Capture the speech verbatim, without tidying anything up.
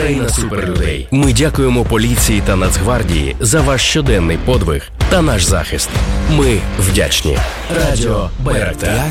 Країна суперлюдей. Ми дякуємо поліції та Нацгвардії за ваш щоденний подвиг та наш захист. Ми вдячні. Радіо Байрактар.